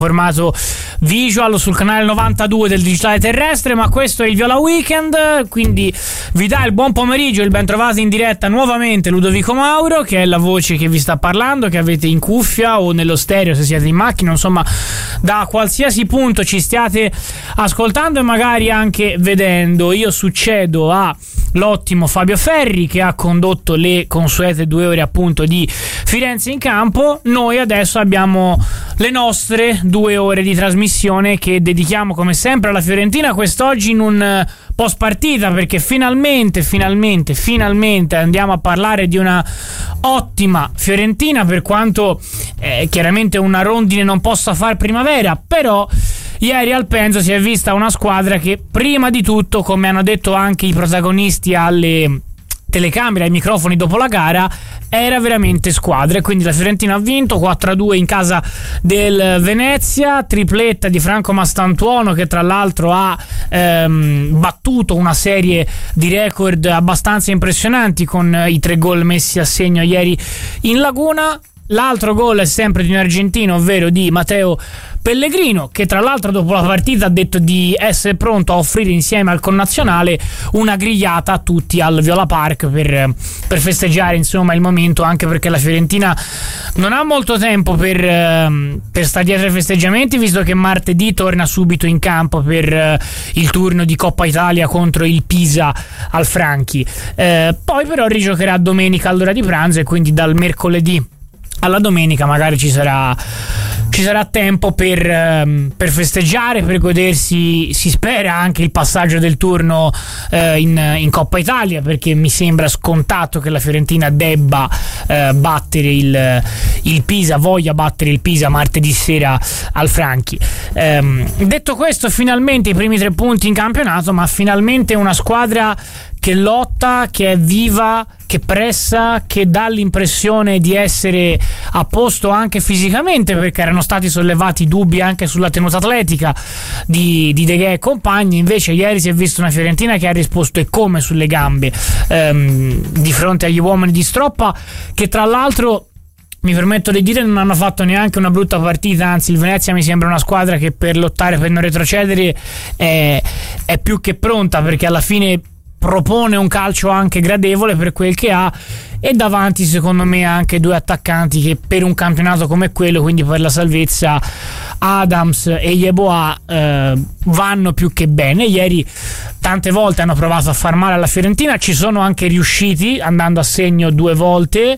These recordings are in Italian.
formato visual sul canale 92 del digitale terrestre, ma questo è il Viola Weekend, quindi vi dà il buon pomeriggio, il ben trovato in diretta nuovamente Ludovico Mauro, che è la voce che vi sta parlando, che avete in cuffia o nello stereo se siete in macchina, insomma da qualsiasi punto ci stiate ascoltando e magari anche vedendo. Io succedo a l'ottimo Fabio Ferri, che ha condotto le consuete 2 ore appunto di Firenze in campo. Noi adesso abbiamo le nostre 2 ore di trasmissione che dedichiamo come sempre alla Fiorentina, quest'oggi in un post partita, perché finalmente andiamo a parlare di una ottima Fiorentina, per quanto chiaramente una rondine non possa far primavera, però ieri al Penzo si è vista una squadra che prima di tutto, come hanno detto anche i protagonisti alle telecamere, ai microfoni dopo la gara, era veramente squadra. E quindi la Fiorentina ha vinto 4-2 in casa del Venezia, tripletta di Franco Mastantuono, che tra l'altro ha battuto una serie di record abbastanza impressionanti con i 3 gol messi a segno ieri in Laguna. L'altro gol è sempre di un argentino, ovvero di Matteo Pellegrino, che tra l'altro dopo la partita ha detto di essere pronto a offrire insieme al connazionale una grigliata a tutti al Viola Park per festeggiare insomma il momento, anche perché la Fiorentina non ha molto tempo per stare dietro ai festeggiamenti, visto che martedì torna subito in campo per il turno di Coppa Italia contro il Pisa al Franchi. Poi però rigiocherà domenica all'ora di pranzo, e quindi dal mercoledì alla domenica magari ci sarà tempo per festeggiare, per godersi, si spera, anche il passaggio del turno in Coppa Italia, perché mi sembra scontato che la Fiorentina debba battere il Pisa, voglia battere il Pisa martedì sera al Franchi. Detto questo, finalmente i primi 3 punti in campionato, ma finalmente una squadra che lotta, che è viva, che pressa, che dà l'impressione di essere a posto anche fisicamente, perché erano stati sollevati dubbi anche sulla tenuta atletica di De Gea e compagni. Invece ieri si è vista una Fiorentina che ha risposto e come sulle gambe di fronte agli uomini di Stroppa, che tra l'altro, mi permetto di dire, non hanno fatto neanche una brutta partita, anzi il Venezia mi sembra una squadra che per lottare, per non retrocedere è più che pronta, perché alla fine propone un calcio anche gradevole per quel che ha, e davanti secondo me anche 2 attaccanti che per un campionato come quello, quindi per la salvezza, Adams e Yeboah, vanno più che bene. Ieri tante volte hanno provato a far male alla Fiorentina, ci sono anche riusciti andando a segno 2 volte,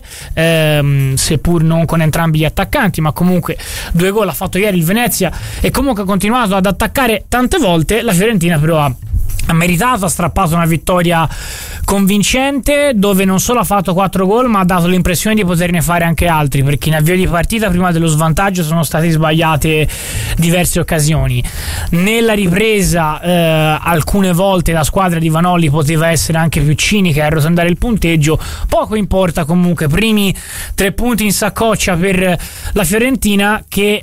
seppur non con entrambi gli attaccanti, ma comunque 2 gol ha fatto ieri il Venezia, e comunque ha continuato ad attaccare tante volte. La Fiorentina però ha meritato, ha strappato una vittoria convincente, dove non solo ha fatto 4 gol, ma ha dato l'impressione di poterne fare anche altri, perché in avvio di partita, prima dello svantaggio, sono state sbagliate diverse occasioni. Nella ripresa alcune volte la squadra di Vanoli poteva essere anche più cinica e arrotondare il punteggio. Poco importa, comunque primi 3 punti in saccoccia per la Fiorentina, che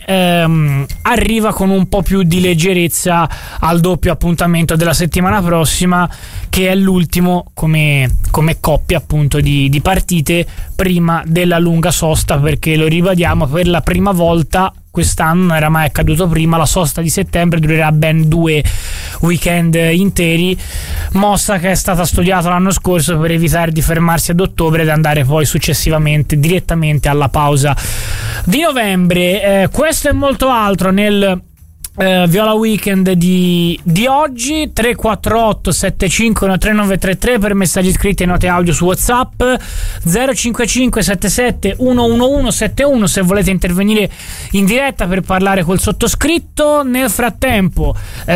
arriva con un po' più di leggerezza al doppio appuntamento della settimana prossima, che è l'ultimo come coppia appunto di partite prima della lunga sosta, perché lo ribadiamo, per la prima volta quest'anno, non era mai accaduto prima, la sosta di settembre durerà ben 2 weekend interi, mossa che è stata studiata l'anno scorso per evitare di fermarsi ad ottobre ed andare poi successivamente direttamente alla pausa di novembre. Questo e molto altro nel Viola Weekend di oggi. 348 75 3933 per messaggi scritti e note audio su WhatsApp, 055 77 111 71 se volete intervenire in diretta per parlare col sottoscritto. Nel frattempo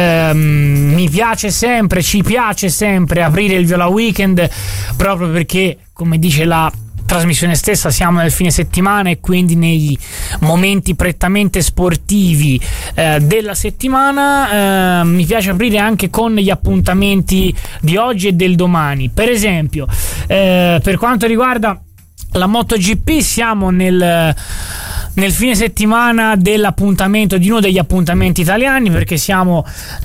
ci piace sempre aprire il Viola Weekend, proprio perché, come dice la trasmissione stessa, siamo nel fine settimana e quindi nei momenti prettamente sportivi della settimana. Mi piace aprire anche con gli appuntamenti di oggi e del domani. Per esempio, per quanto riguarda la MotoGP, siamo nel fine settimana dell'appuntamento, di uno degli appuntamenti italiani, perché siamo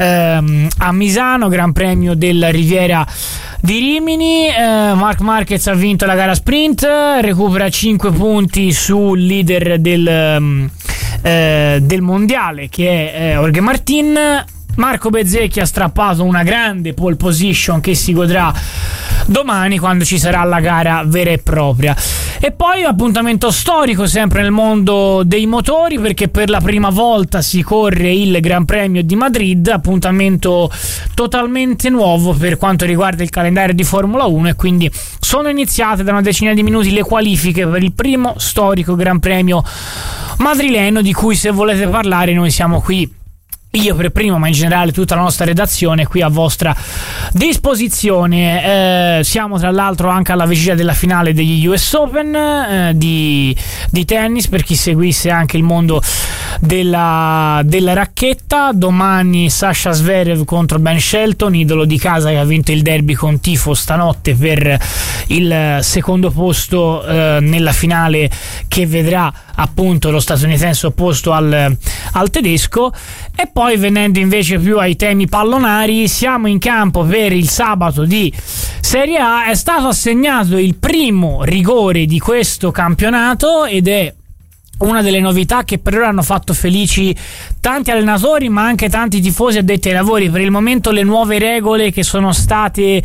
a Misano, Gran Premio della Riviera di Rimini. Marc Marquez ha vinto la gara sprint, recupera 5 punti sul leader del del mondiale, che è Jorge Martin. Marco Bezzecchi ha strappato una grande pole position che si godrà domani quando ci sarà la gara vera e propria. E poi appuntamento storico sempre nel mondo dei motori, perché per la prima volta si corre il Gran Premio di Madrid, appuntamento totalmente nuovo per quanto riguarda il calendario di Formula 1, e quindi sono iniziate da una decina di minuti le qualifiche per il primo storico Gran Premio madrileno, di cui, se volete parlare, noi siamo qui, io per primo, ma in generale tutta la nostra redazione, qui a vostra disposizione. Siamo tra l'altro anche alla vigilia della finale degli US Open di tennis, per chi seguisse anche il mondo della racchetta. Domani Sasha Zverev contro Ben Shelton, idolo di casa che ha vinto il derby con tifo stanotte per il secondo posto nella finale, che vedrà appunto lo statunitense opposto al tedesco. E poi, venendo invece più ai temi pallonari, siamo in campo per il sabato di Serie A. È stato assegnato il primo rigore di questo campionato ed è una delle novità che per ora hanno fatto felici tanti allenatori, ma anche tanti tifosi addetti ai lavori. Per il momento le nuove regole che sono state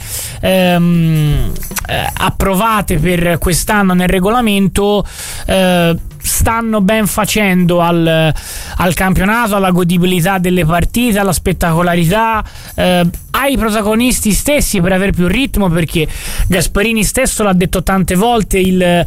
approvate per quest'anno nel regolamento stanno ben facendo al campionato, alla godibilità delle partite, alla spettacolarità, ai protagonisti stessi per avere più ritmo, perché Gasperini stesso l'ha detto tante volte,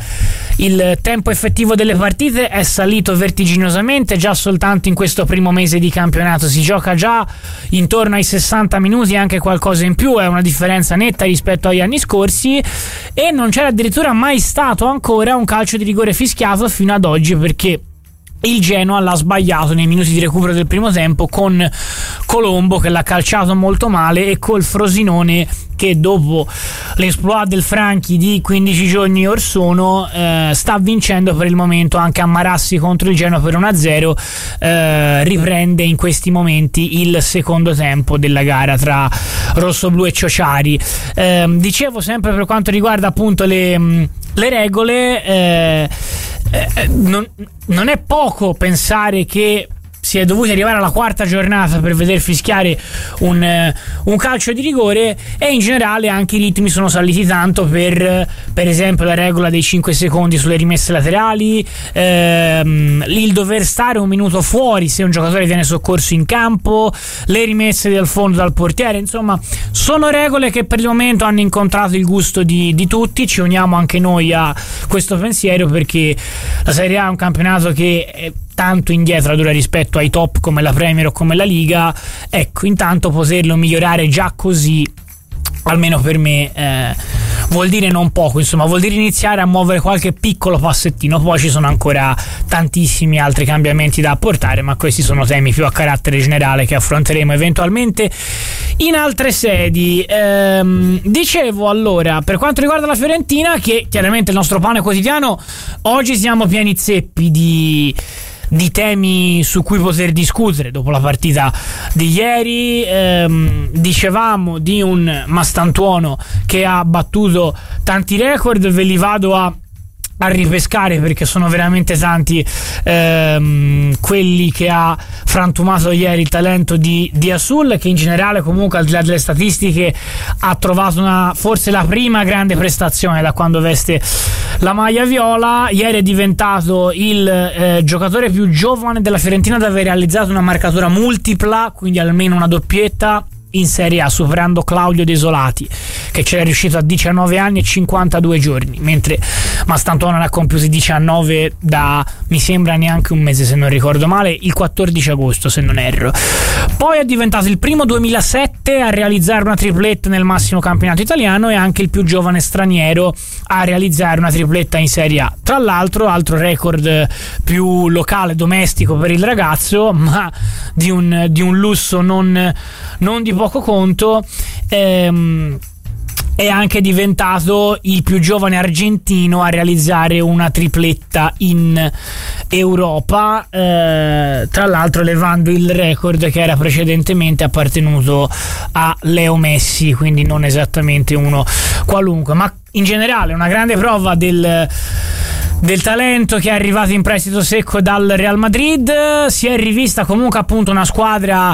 il tempo effettivo delle partite è salito vertiginosamente. Già soltanto in questo primo mese di campionato si gioca già intorno ai 60 minuti, anche qualcosa in più, è una differenza netta rispetto agli anni scorsi, e non c'era addirittura mai stato ancora un calcio di rigore fischiato fino ad oggi, perché il Genoa l'ha sbagliato nei minuti di recupero del primo tempo, con Colombo che l'ha calciato molto male, e col Frosinone che dopo l'esploit del Franchi di 15 giorni or sono sta vincendo per il momento anche a Marassi contro il Genoa per 1-0. Riprende in questi momenti il secondo tempo della gara tra rossoblù e Ciociari. Dicevo, sempre per quanto riguarda appunto le regole, non è poco pensare che si è dovuti arrivare alla quarta giornata per veder fischiare un calcio di rigore, e in generale anche i ritmi sono saliti tanto per esempio la regola dei 5 secondi sulle rimesse laterali, il dover stare un minuto fuori se un giocatore viene soccorso in campo, le rimesse dal fondo dal portiere. Insomma, sono regole che per il momento hanno incontrato il gusto di tutti. Ci uniamo anche noi a questo pensiero, perché la Serie A è un campionato che è tanto indietro addirittura rispetto ai top come la Premier o come la Liga. Ecco, intanto poterlo migliorare già così, almeno per me, vuol dire non poco, insomma, vuol dire iniziare a muovere qualche piccolo passettino. Poi ci sono ancora tantissimi altri cambiamenti da apportare, ma questi sono temi più a carattere generale che affronteremo eventualmente in altre sedi. Dicevo, allora, per quanto riguarda la Fiorentina, che chiaramente è il nostro pane quotidiano, oggi siamo pieni zeppi di temi su cui poter discutere dopo la partita di ieri. Dicevamo di un Mastantuono che ha battuto tanti record, ve li vado a ripescare perché sono veramente tanti quelli che ha frantumato ieri il talento di Asul, che in generale comunque al di là delle statistiche ha trovato forse la prima grande prestazione da quando veste la maglia viola. Ieri è diventato il giocatore più giovane della Fiorentina ad aver realizzato una marcatura multipla, quindi almeno una doppietta in Serie A, superando Claudio Desolati, che c'era riuscito a 19 anni e 52 giorni, mentre Mastantuono ne ha compiuti 19 da, mi sembra, neanche un mese, se non ricordo male, il 14 agosto se non erro. Poi è diventato il primo 2007 a realizzare una tripletta nel massimo campionato italiano, e anche il più giovane straniero a realizzare una tripletta in Serie A. Tra l'altro, altro record più locale, domestico per il ragazzo, ma di un lusso non di poco conto. È anche diventato il più giovane argentino a realizzare una tripletta in Europa, tra l'altro levando il record che era precedentemente appartenuto a Leo Messi, quindi non esattamente uno qualunque, ma in generale una grande prova del talento che è arrivato in prestito secco dal Real Madrid. Si è rivista comunque appunto una squadra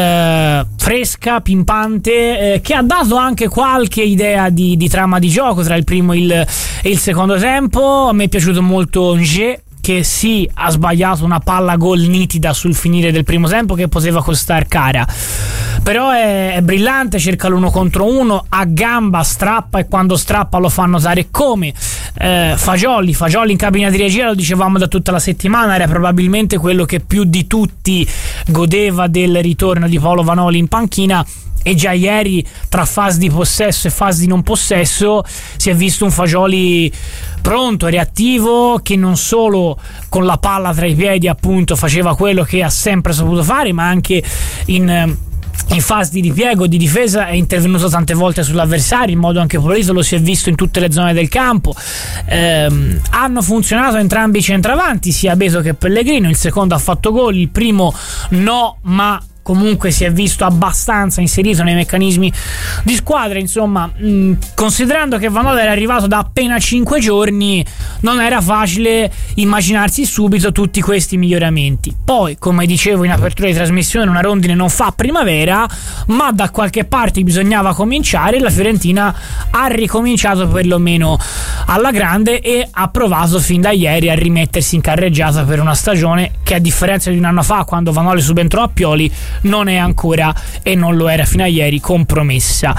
fresca, pimpante, che ha dato anche qualche idea di trama di gioco tra il primo e il secondo tempo. A me è piaciuto molto Nge, che sì, ha sbagliato una palla gol nitida sul finire del primo tempo che poteva costare cara, però è brillante, cerca l'uno contro uno, a gamba, strappa, e quando strappa lo fa notare come. Fagioli in cabina di regia, lo dicevamo da tutta la settimana, era probabilmente quello che più di tutti godeva del ritorno di Paolo Vanoli in panchina, e già ieri, tra fase di possesso e fase di non possesso, si è visto un Fagioli pronto, reattivo, che non solo con la palla tra i piedi appunto faceva quello che ha sempre saputo fare, ma anche in fase di ripiego, di difesa è intervenuto tante volte sull'avversario in modo anche pulito, lo si è visto in tutte le zone del campo. Hanno funzionato entrambi i centravanti, sia Beto che Pellegrino. Il secondo ha fatto gol, il primo no, ma comunque si è visto abbastanza inserito nei meccanismi di squadra. Insomma, considerando che Vanoli era arrivato da appena 5 giorni, non era facile immaginarsi subito tutti questi miglioramenti. Poi, come dicevo in apertura di trasmissione, una rondine non fa primavera, ma da qualche parte bisognava cominciare. La Fiorentina ha ricominciato perlomeno alla grande e ha provato fin da ieri a rimettersi in carreggiata per una stagione che, a differenza di un anno fa, quando Vanoli subentrò a Pioli, non è ancora, e non lo era fino a ieri, compromessa.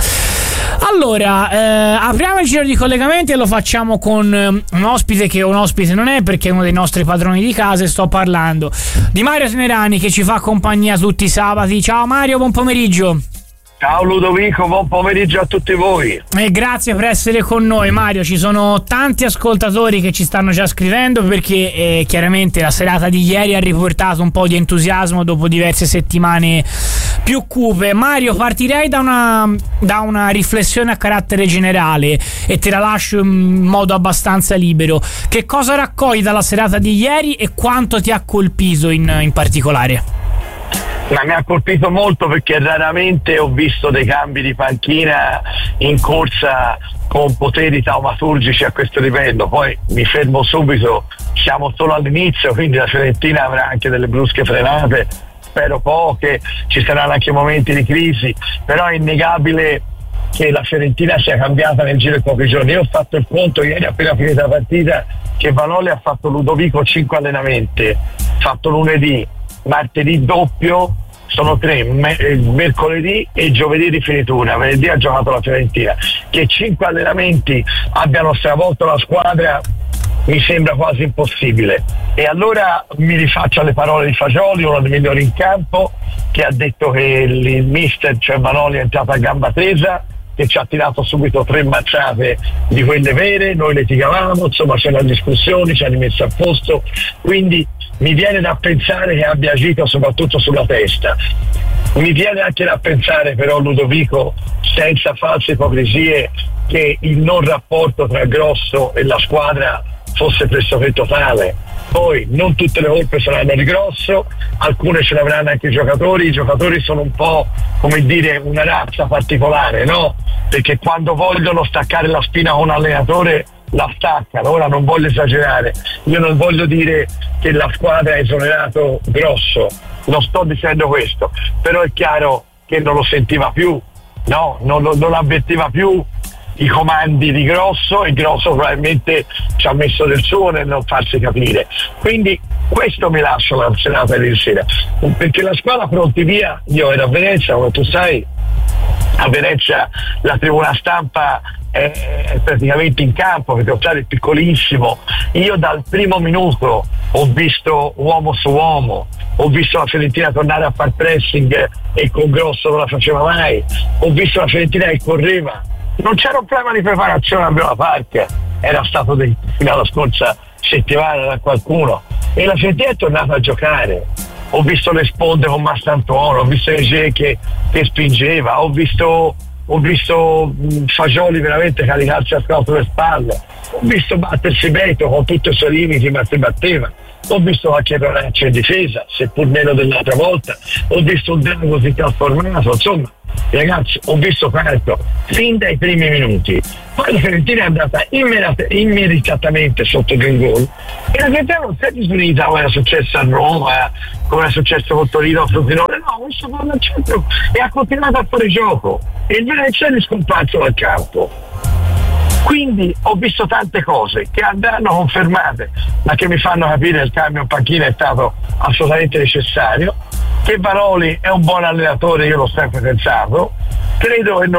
Allora, apriamo il giro di collegamenti e lo facciamo con un ospite che un ospite non è, perché è uno dei nostri padroni di casa, e sto parlando di Mario Tenerani, che ci fa compagnia tutti i sabati. Ciao Mario, buon pomeriggio. Ciao Ludovico, buon pomeriggio a tutti voi. E grazie per essere con noi, Mario. Ci sono tanti ascoltatori che ci stanno già scrivendo, perché chiaramente la serata di ieri ha riportato un po' di entusiasmo dopo diverse settimane più cupe. Mario, partirei da una riflessione a carattere generale e te la lascio in modo abbastanza libero. Che cosa raccogli dalla serata di ieri e quanto ti ha colpito in particolare? Ma mi ha colpito molto, perché raramente ho visto dei cambi di panchina in corsa con poteri taumaturgici a questo livello. Poi mi fermo subito, siamo solo all'inizio, quindi la Fiorentina avrà anche delle brusche frenate, spero poche, ci saranno anche momenti di crisi, però è innegabile che la Fiorentina sia cambiata nel giro di pochi giorni. Io ho fatto il conto ieri, appena finita la partita, che Vanoli ha fatto, Ludovico, 5 allenamenti, fatto lunedì, martedì doppio, sono 3, mercoledì e giovedì rifinitura. Venerdì ha giocato la Fiorentina. Che 5 allenamenti abbiano stravolto la squadra mi sembra quasi impossibile. E allora mi rifaccio alle parole di Fagioli, uno dei migliori in campo, che ha detto che il mister, cioè Vanoli, è entrato a gamba tesa, che ci ha tirato subito 3 mazzate di quelle vere, noi litigavamo, insomma c'erano discussioni, ci hanno rimesso a posto, quindi mi viene da pensare che abbia agito soprattutto sulla testa. Mi viene anche da pensare però, Ludovico, senza false ipocrisie, che il non rapporto tra Grosso e la squadra fosse pressoché totale. Poi non tutte le colpe saranno di Grosso, alcune ce le avranno anche i giocatori sono un po', come dire, una razza particolare, no? Perché quando vogliono staccare la spina con un allenatore la staccano. Ora non voglio esagerare, io non voglio dire che la squadra ha esonerato Grosso, non sto dicendo questo, però è chiaro che non lo sentiva più, no? Non avvertiva più i comandi di Grosso, e Grosso probabilmente ci ha messo del suo nel non farsi capire. Quindi questo mi lascia la serata di sera, perché la squadra pronti via. Io ero a Venezia, come tu sai, a Venezia la tribuna stampa è praticamente in campo, perché lo stadio è piccolissimo. Io dal primo minuto ho visto uomo su uomo, ho visto la Fiorentina tornare a far pressing e con Grosso non la faceva mai, ho visto la Fiorentina che correva, non c'era un problema di preparazione a Viola Park, era stato fino alla scorsa settimana da qualcuno, e la Fiorentina è tornata a giocare. Ho visto le sponde con Mastantuono, ho visto Ege che spingeva, ho visto Fagioli veramente caricarsi a scatto le spalle, ho visto battersi Beto con tutti i suoi limiti, ma si batteva, ho visto qualche erroraccio in difesa, seppur meno dell'altra volta, ho visto un Demo così trasformato, insomma ragazzi, ho visto calcio fin dai primi minuti. Poi la Fiorentina è andata immediatamente sotto di un gol e la Fiorentina non si è disunita come era successo a Roma, come era successo con Torino, Frosinone, no, questo palla al centro e ha continuato a fare gioco e il Venezia è scomparso dal campo. Quindi ho visto tante cose che andranno confermate, ma che mi fanno capire che il cambio in panchina è stato assolutamente necessario, che Vanoli è un buon allenatore, io l'ho sempre pensato, credo che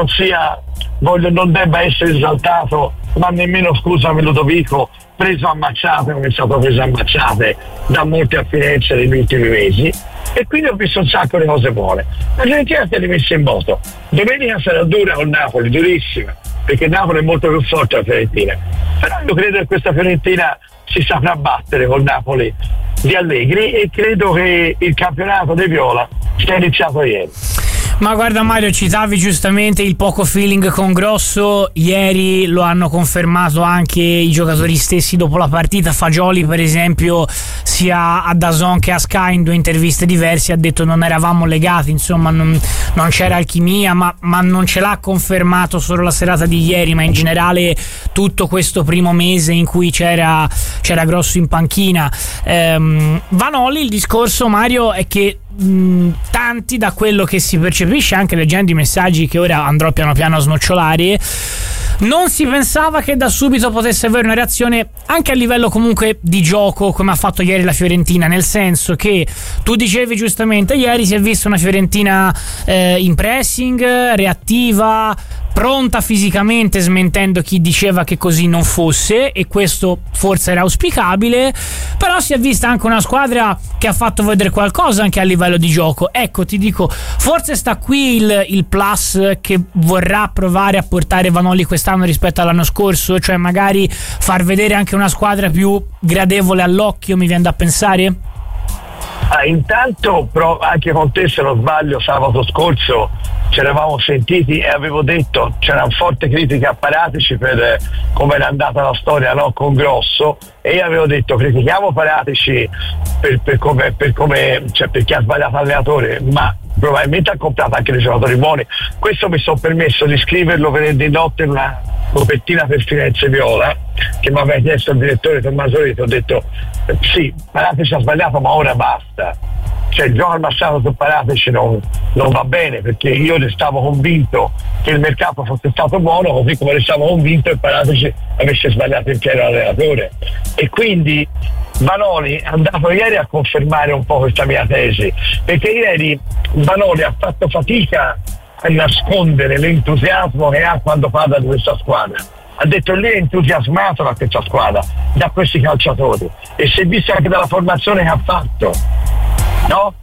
non debba essere esaltato, ma nemmeno, scusami Ludovico, preso a mazzate come è stato preso a mazzate da molte apparenze negli ultimi mesi, e quindi ho visto un sacco di cose buone. La Fiorentina si è rimessa in moto, domenica sarà dura con Napoli, durissima, perché Napoli è molto più forte della Fiorentina, però io credo che questa Fiorentina si saprà battere col Napoli di Allegri e credo che il campionato dei Viola sia iniziato ieri. Ma guarda Mario, citavi giustamente il poco feeling con Grosso, ieri lo hanno confermato anche i giocatori stessi dopo la partita. Fagioli per esempio sia a DAZN che a Sky in 2 interviste diverse ha detto non eravamo legati, insomma non c'era alchimia, ma non ce l'ha confermato solo la serata di ieri, ma in generale tutto questo primo mese in cui c'era Grosso in panchina. Vanoli, il discorso Mario è che tanti, da quello che si percepisce anche leggendo i messaggi che ora andrò piano piano a snocciolare, non si pensava che da subito potesse avere una reazione anche a livello comunque di gioco come ha fatto ieri la Fiorentina, nel senso che tu dicevi giustamente ieri si è vista una Fiorentina in pressing, reattiva, pronta fisicamente, smentendo chi diceva che così non fosse, e questo forse era auspicabile, però si è vista anche una squadra che ha fatto vedere qualcosa anche a livello di gioco. Ecco, ti dico, forse sta qui il plus che vorrà provare a portare Vanoli quest'anno rispetto all'anno scorso, cioè magari far vedere anche una squadra più gradevole all'occhio, mi viene da pensare? Intanto anche con te, se non sbaglio, sabato scorso ci eravamo sentiti e avevo detto, c'era una forte critica a Paratici per come era andata la storia, no, con Grosso, e io avevo detto critichiamo Paratici per come cioè perché ha sbagliato l'allenatore, ma probabilmente ha comprato anche dei giocatori buoni. Questo mi sono permesso di scriverlo venerdì notte in una copertina per Firenze Viola che mi aveva chiesto il direttore Tommaso Rito. Ho detto sì, Paratici ha sbagliato, ma ora basta, cioè il gioco al passato su Paratici non va bene, perché io restavo convinto che il mercato fosse stato buono, così come restavo convinto che Paratici avesse sbagliato il piano allenatore, e quindi Vanoli è andato ieri a confermare un po' questa mia tesi, perché ieri Vanoli ha fatto fatica a nascondere l'entusiasmo che ha quando parla di questa squadra. Ha detto lì è entusiasmato da questa squadra, da questi calciatori, e si è visto anche dalla formazione che ha fatto, no?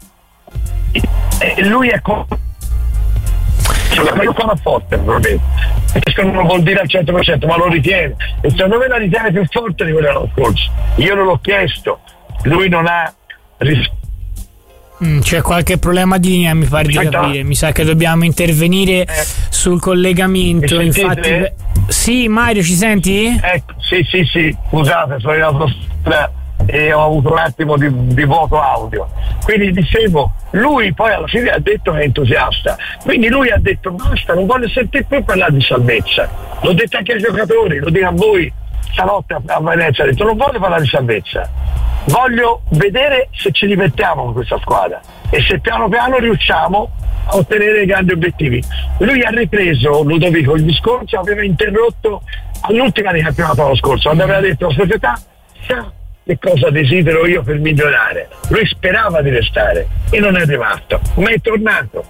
E lui è io sono forte probabilmente, questo non vuol dire al 100%, ma lo ritiene, e secondo me la ritiene più forte di quello dell'anno scorso. Io non l'ho chiesto, lui non ha c'è qualche problema di linea, mi pare di capire, mi sa che dobbiamo intervenire sul collegamento, infatti. Sì, Mario, ci senti? Sì, scusate, sono in autostrada e ho avuto un attimo di vuoto audio. Quindi dicevo, lui poi alla fine ha detto che è entusiasta, quindi lui ha detto basta, non voglio sentire più parlare di salvezza, l'ho detto anche ai giocatori, lo dico a voi stanotte a Venezia, ha detto non voglio parlare di salvezza, voglio vedere se ci divertiamo con questa squadra e se piano piano riusciamo a ottenere grandi obiettivi. Lui ha ripreso, Ludovico, il discorso aveva interrotto all'ultima di campionato l'anno scorso, quando aveva detto la società sa che cosa desidero io per migliorare. Lui sperava di restare e non è arrivato, ma è tornato.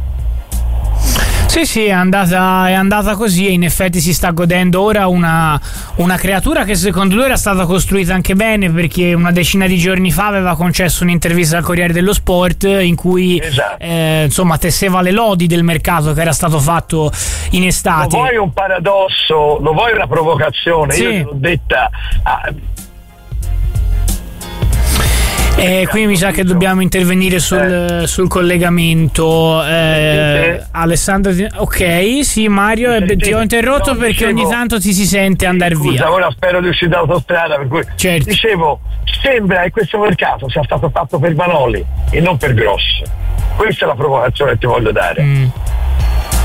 Sì, è andata così, e in effetti si sta godendo ora una creatura che secondo lui era stata costruita anche bene, perché una decina di giorni fa aveva concesso un'intervista al Corriere dello Sport in cui insomma tesseva le lodi del mercato che era stato fatto in estate. Lo vuoi un paradosso, lo vuoi una provocazione? Sì. Io l'ho detta qui mi sa che dobbiamo intervenire sul collegamento. Alessandro, ok, sì, Mario, ti ho interrotto perché ogni tanto ti si sente andare via. Ora spero di uscire dall'autostrada, per cui dicevo, sembra che questo mercato sia stato fatto per Vanoli e non per Grosso. Questa è la provocazione che ti voglio dare.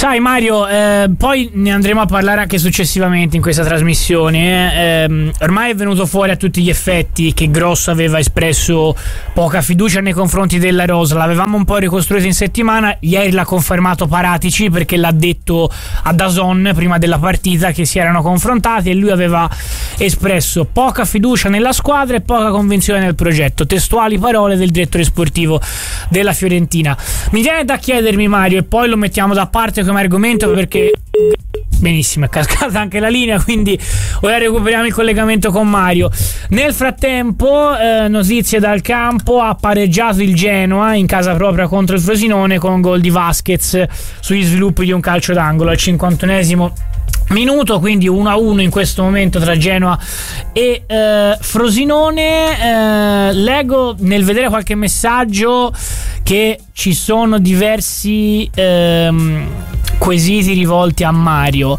Sai Mario, poi ne andremo a parlare anche successivamente in questa trasmissione. Ormai è venuto fuori a tutti gli effetti che Grosso aveva espresso poca fiducia nei confronti della rosa. L'avevamo un po' ricostruito in settimana, ieri l'ha confermato Paratici, perché l'ha detto a DAZN prima della partita che si erano confrontati e lui aveva espresso poca fiducia nella squadra e poca convinzione nel progetto. Testuali parole del direttore sportivo della Fiorentina. Mi viene da chiedermi, Mario, e poi lo mettiamo da parte come argomento perché benissimo, è cascata anche la linea, quindi ora recuperiamo il collegamento con Mario. Nel frattempo notizie dal campo: ha pareggiato il Genoa in casa propria contro il Frosinone con gol di Vasquez sugli sviluppi di un calcio d'angolo al 51esimo minuto, quindi 1-1 in questo momento tra Genoa e Frosinone. Leggo nel vedere qualche messaggio che ci sono diversi quesiti rivolti a Mario.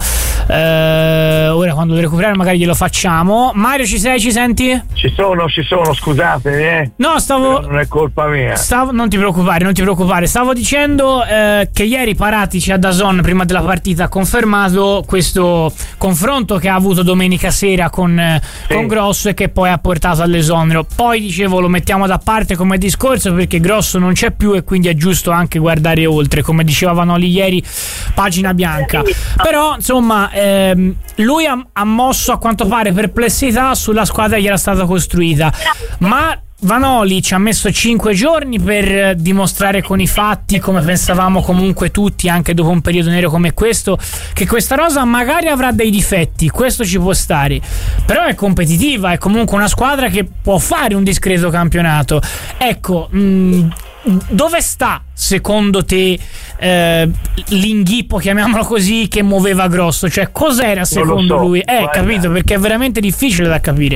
Ora quando lo recuperare magari glielo facciamo. Mario, ci sei? Ci senti? Ci sono, scusate, No, però non è colpa mia. Non ti preoccupare. Stavo dicendo che ieri Paratici a DAZN prima della partita ha confermato questo confronto che ha avuto domenica sera con Grosso e che poi ha portato all'esonero. Poi dicevo lo mettiamo da parte come discorso perché Grosso non c'è più e quindi è giusto anche guardare oltre, come diceva Vanoli ieri, pagina bianca. Però insomma lui ha mosso a quanto pare perplessità sulla squadra che era stata costruita, ma Vanoli ci ha messo 5 giorni per dimostrare con i fatti, come pensavamo comunque tutti anche dopo un periodo nero come questo, che questa rosa magari avrà dei difetti, questo ci può stare, però è competitiva, è comunque una squadra che può fare un discreto campionato. Ecco, dove sta secondo te l'inghippo, chiamiamolo così, che muoveva Grosso? Cioè cos'era secondo lui? Capito, perché è veramente difficile da capire.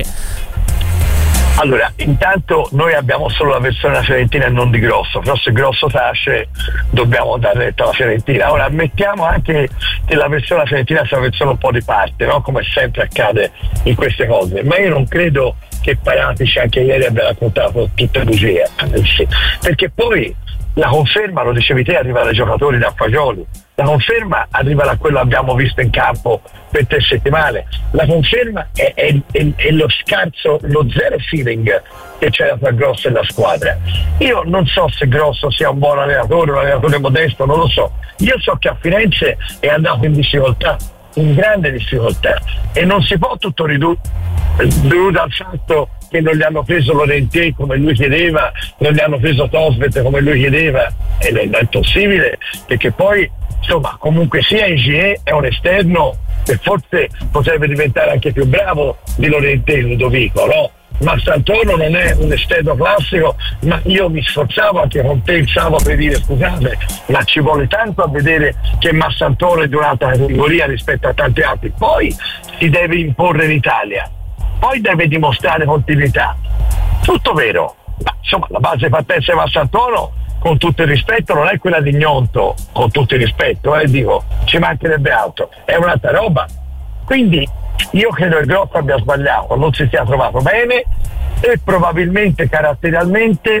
Allora, intanto noi abbiamo solo la versione della Fiorentina e non di Grosso, però se Grosso tace dobbiamo dare retta alla Fiorentina. Ora ammettiamo anche che la versione della Fiorentina sia una versione un po' di parte, no? Come sempre accade in queste cose, ma io non credo che Paratici anche ieri abbia raccontato tutte bugie, perché poi la conferma, lo dicevi te, arriva dai giocatori, da Fagioli, la conferma arriva da quello che abbiamo visto in campo per 3 settimane, la conferma è lo scarso, lo zero feeling che c'era tra Grosso e la squadra. Io non so se Grosso sia un buon allenatore, un allenatore modesto, non lo so. Io so che a Firenze è andato in difficoltà, in grande difficoltà, e non si può tutto ridurre al fatto che non gli hanno preso Lorentè come lui chiedeva, non gli hanno preso Tosvet come lui chiedeva, e non è possibile, perché poi insomma comunque sia Ingier è un esterno che forse potrebbe diventare anche più bravo di Lorentè, Ludovico, no? Massantoro non è un esterno classico, ma io mi sforzavo anche con te il sabato per dire scusate, ma ci vuole tanto a vedere che Massantoro è di un'altra categoria rispetto a tanti altri. Poi si deve imporre in Italia, poi deve dimostrare continuità, tutto vero, ma insomma la base partenza di Massantoro, con tutto il rispetto, non è quella di Gnonto, con tutto il rispetto, dico, ci mancherebbe altro, è un'altra roba. Quindi io credo che Grosso abbia sbagliato, non si sia trovato bene e probabilmente caratterialmente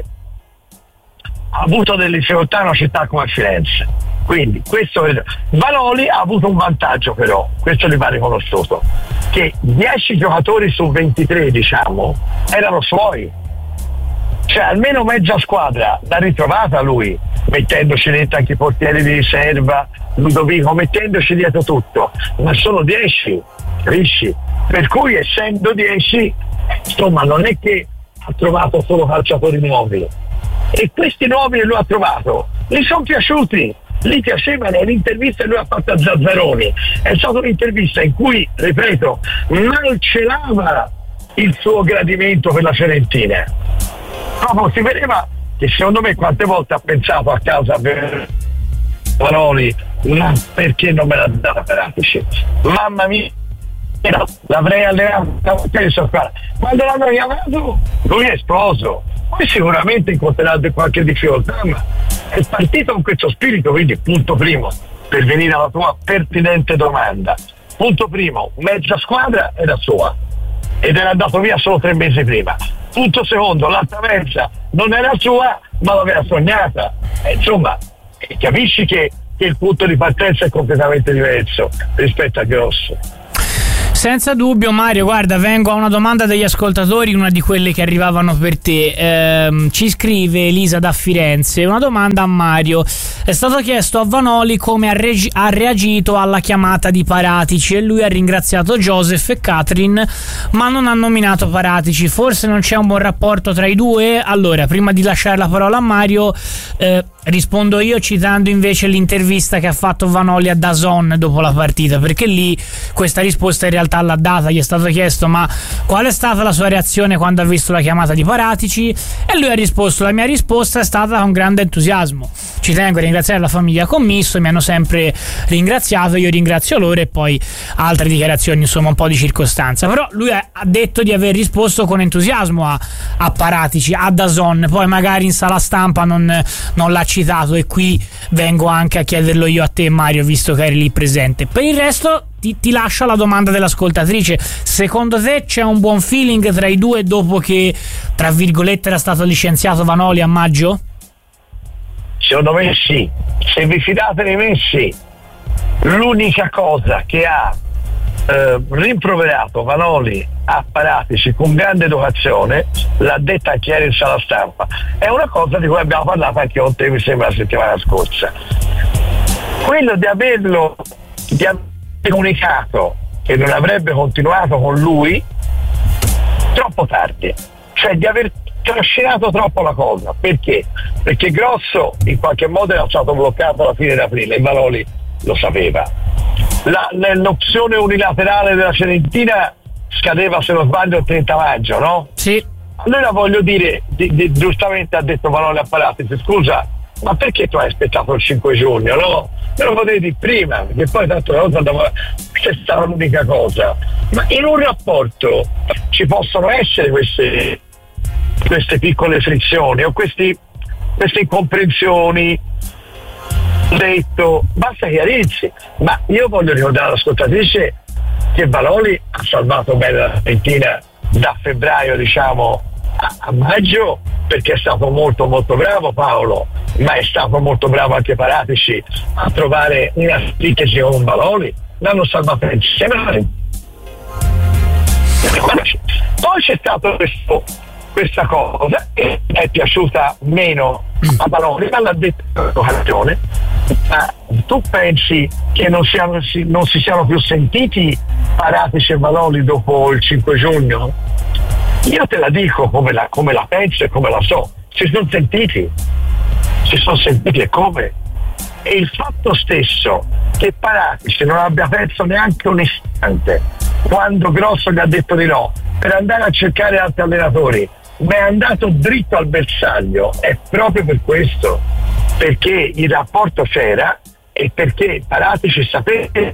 ha avuto delle difficoltà in una città come Firenze. Quindi questo Vanoli ha avuto un vantaggio, però questo gli va riconosciuto, che 10 giocatori su 23 diciamo erano suoi, cioè almeno mezza squadra l'ha ritrovata lui, mettendoci dentro anche i portieri di riserva, Ludovico, mettendoci dietro tutto, ma sono 10, capisci? Per cui essendo 10 insomma non è che ha trovato solo calciatori nuovi, e questi nuovi che lui ha trovato gli sono piaciuti, gli piacevano. L'intervista che lui ha fatto a Zazzaroni è stata un'intervista in cui, ripeto, malcelava il suo gradimento per la Fiorentina, proprio si vedeva che secondo me quante volte ha pensato a casa per Vanoli, ma perché non me l'ha data Paratici, mamma mia, l'avrei allenato. Quando l'hanno chiamato lui è esploso, poi sicuramente incontrerà qualche difficoltà, ma è partito con questo spirito. Quindi punto primo, per venire alla tua pertinente domanda, punto primo, mezza squadra era sua ed era andato via solo 3 mesi prima. Punto secondo, l'altra mezza non era sua ma l'aveva sognata, insomma capisci che che il punto di partenza è completamente diverso rispetto a Grosso. Senza dubbio, Mario. Guarda, vengo a una domanda degli ascoltatori, una di quelle che arrivavano per te. Ci scrive Elisa da Firenze una domanda a Mario. È stato chiesto a Vanoli come ha reagito alla chiamata di Paratici e lui ha ringraziato Joseph e Catherine, ma non ha nominato Paratici. Forse non c'è un buon rapporto tra i due? Allora, prima di lasciare la parola a Mario, rispondo io citando invece l'intervista che ha fatto Vanoli a DAZN dopo la partita, perché lì questa risposta in realtà l'ha data. Gli è stato chiesto ma qual è stata la sua reazione quando ha visto la chiamata di Paratici, e lui ha risposto: la mia risposta è stata con grande entusiasmo, ci tengo a ringraziare la famiglia Commisso, mi hanno sempre ringraziato, io ringrazio loro, e poi altre dichiarazioni, insomma un po' di circostanza. Però lui ha detto di aver risposto con entusiasmo a Paratici, a DAZN, poi magari in sala stampa non l'ha citato, e qui vengo anche a chiederlo io a te, Mario, visto che eri lì presente. Per il resto ti lascio la domanda dell'ascoltatrice: secondo te c'è un buon feeling tra i due dopo che, tra virgolette, era stato licenziato Vanoli a maggio? Secondo me sì, se vi fidate di me sì. L'unica cosa che ha rimproverato Vanoli a Paratici con grande educazione, l'ha detta anche ieri in sala stampa, è una cosa di cui abbiamo parlato anche con te, mi sembra, la settimana scorsa, quello di averlo comunicato che non avrebbe continuato con lui troppo tardi, cioè di aver trascinato troppo la cosa. Perché? Perché Grosso in qualche modo era stato bloccato alla fine di aprile e Vanoli lo sapeva. L'opzione unilaterale della Fiorentina scadeva, se non sbaglio, il 30 maggio, no? Sì. Allora voglio dire, giustamente ha detto Vanoli a Paratici: scusa, ma perché tu hai aspettato il 5 giugno, no? Me lo potevi dire prima, perché poi tanto la cosa questa è stata l'unica cosa. Ma in un rapporto ci possono essere queste piccole frizioni o queste incomprensioni. Detto, basta chiarirsi. Ma io voglio ricordare all'ascoltatrice che Vanoli ha salvato bene la Fiorentina da febbraio, diciamo, a maggio, perché è stato molto molto bravo Paolo, ma è stato molto bravo anche Paratici a trovare una sintesi con Vanoli, l'hanno salvato insieme. Poi c'è stato questa cosa che è piaciuta meno a Vanoli, ma l'ha detto in occasione. Ma tu pensi che non si siano più sentiti Paratici e Vanoli dopo il 5 giugno? Io te la dico come la penso e come la so. Si sono sentiti e come? E il fatto stesso che Paratici non abbia perso neanche un istante quando Grosso gli ha detto di no per andare a cercare altri allenatori, ma è andato dritto al bersaglio, è proprio per questo, perché il rapporto c'era e perché Paratici sapeva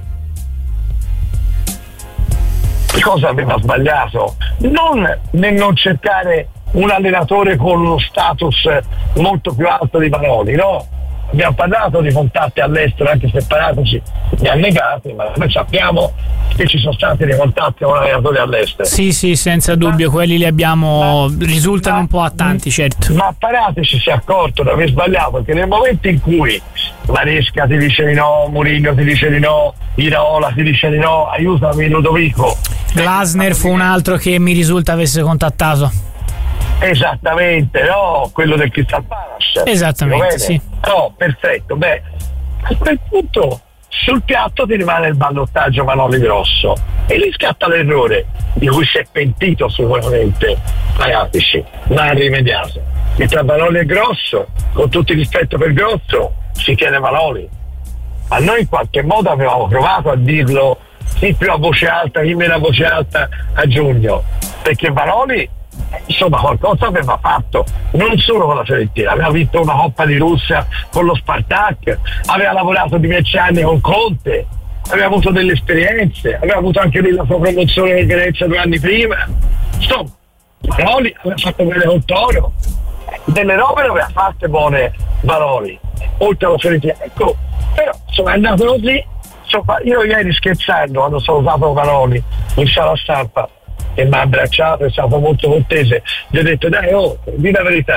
cosa aveva sbagliato, non nel non cercare un allenatore con uno status molto più alto di Vanoli, no? Abbiamo parlato di contatti all'estero, anche se Paratici li ha negati, ma noi sappiamo che ci sono stati dei contatti con allenatori all'estero. Sì, senza dubbio, quelli li abbiamo, risultano un po' a tanti, certo. Ma Paratici si è accorto di aver sbagliato, perché nel momento in cui Maresca ti dice di no, Mourinho ti dice di no, Iraola ti dice di no, aiutami Ludovico. Glasner fu un altro che mi risulta avesse contattato. Esattamente, no? Quello del Crystal Palace. Esattamente, sì. No, perfetto. Beh, a quel punto sul piatto ti rimane il ballottaggio Vanoli Grosso e lì scatta l'errore di cui si è pentito sicuramente Paratici, ma ha rimediato. E tra Vanoli e Grosso, con tutto il rispetto per Grosso, si chiede Vanoli. Ma noi in qualche modo avevamo provato a dirlo sì più a voce alta, chi meno a voce alta a giugno, perché Vanoli insomma qualcosa aveva fatto, non solo con la Fiorentina, aveva vinto una Coppa di Russia con lo Spartak, aveva lavorato di 10 anni con Conte, aveva avuto delle esperienze, aveva avuto anche lì la sua promozione in Venezia 2 anni prima. Insomma, Vanoli aveva fatto bene con Toro, delle robe le aveva fatte buone Vanoli, oltre alla Fiorentina. Ecco, però insomma è andato così. Insomma, io ieri scherzando, quando sono stato Vanoli in sala stampa e mi ha abbracciato, è stato molto cortese, gli ho detto dai, di la verità,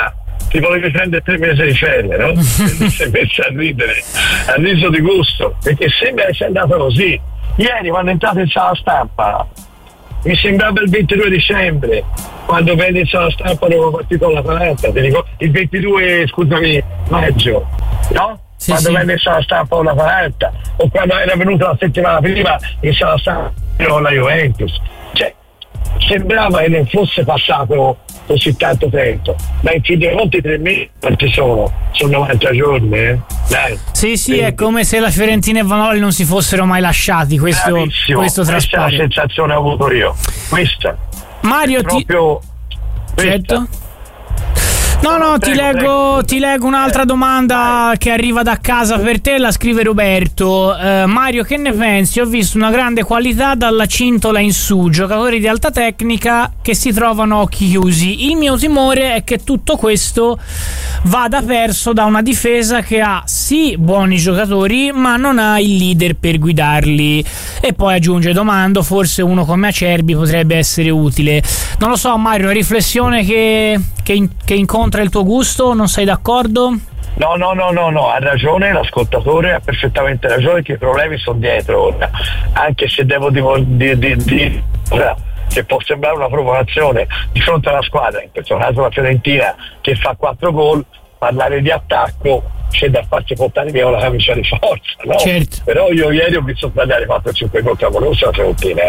ti volevi prendere 3 mesi di ferie, no? Ti sei messo a ridere, a riso di gusto, perché sembra che sia andato così. Ieri quando è entrato in sala stampa mi sembrava il 22 dicembre, quando venne in sala stampa avevo partito alla 40, il 22, scusami, maggio, no? Sì, quando sì. venne in sala stampa alla 40, o quando era venuto la settimana prima in sala stampa con la Juventus. Cioè, sembrava che non fosse passato così tanto tempo, ma in fin dei conti 3 mesi quanti sono? Sono 90 giorni, Dai. Sì, Quindi, è come se la Fiorentina e Vanoli non si fossero mai lasciati, questo questa è la traspare. sensazione che ho avuto io, questa Mario, proprio certo. No, prego. ti leggo un'altra domanda che arriva da casa per te, la scrive Roberto. Mario, che ne pensi? Ho visto una grande qualità dalla cintola in su, giocatori di alta tecnica che si trovano a occhi chiusi. Il mio timore è che tutto questo vada perso da una difesa che ha sì buoni giocatori, ma non ha il leader per guidarli. E poi aggiunge: domando, forse uno come Acerbi potrebbe essere utile. Non lo so, Mario, una riflessione che incontra il tuo gusto? Non sei d'accordo? No, ha ragione l'ascoltatore, ha perfettamente ragione che i problemi sono dietro ora, anche se devo dire che può sembrare una provocazione di fronte alla squadra, in questo caso la Fiorentina che fa 4 gol, parlare di attacco c'è da farsi portare via la camicia di forza, no? Certo. Però io ieri ho visto sbagliare 4-5 gol clamorosi la Fiorentina,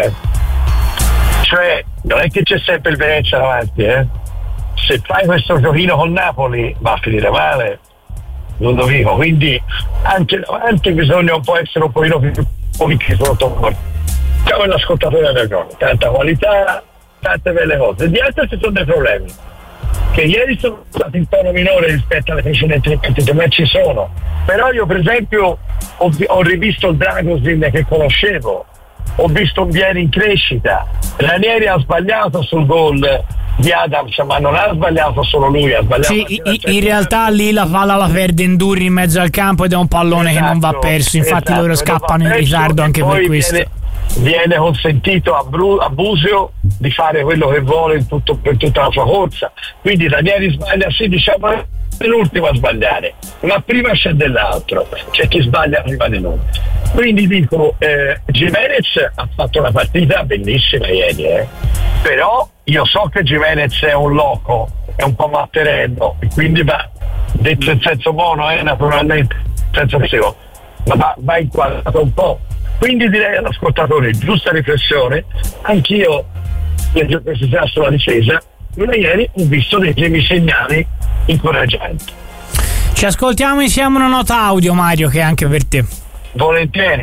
Cioè, non è che c'è sempre il Venezia davanti, Se fai questo giochino con Napoli va a finire male, Ludovico, quindi anche davanti bisogna un po' essere un pochino più politici sotto. Diciamo l'ascoltatore ha ragione, tanta qualità, tante belle cose. Dietro ci sono dei problemi che ieri sono stati in tono minore rispetto alle precedenti partite, ma ci sono. Però io per esempio ho rivisto il Dragosin che conoscevo, ho visto un Vieri in crescita, Ranieri ha sbagliato sul gol di Adams, ma non ha sbagliato solo lui, ha sbagliato in realtà lì la palla la perde Endurri in mezzo al campo ed è un pallone che non va perso, infatti loro scappano in ritardo anche per questo. Viene consentito a Busio di fare quello che vuole per tutta la sua corsa, quindi Ranieri sbaglia, sì, diciamo è l'ultimo a sbagliare, ma prima c'è dell'altro, c'è chi sbaglia prima di noi. Quindi dico, Gimenez ha fatto una partita bellissima ieri, però io so che Gimenez è un loco, è un po' matterello, e quindi va detto in senso buono, naturalmente, senso positivo, ma va inquadrato un po'. Quindi direi all'ascoltatore, giusta riflessione, anch'io leggo questa sulla difesa, ma ieri ho visto dei primi segnali incoraggianti. Ci ascoltiamo insieme una nota audio, Mario, che è anche per te. Volentieri.